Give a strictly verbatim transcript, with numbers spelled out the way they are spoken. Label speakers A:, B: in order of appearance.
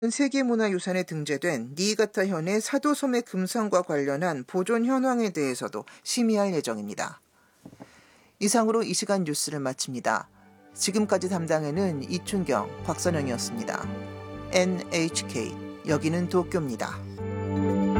A: 세계문화유산에 등재된 니이가타현의 사도섬의 금성과 관련한 보존 현황에 대해서도 심의할 예정입니다. 이상으로 이 시간 뉴스를 마칩니다. 지금까지 담당에는 이춘경, 곽선영이었습니다. 엔에이치케이, 여기는 도쿄입니다.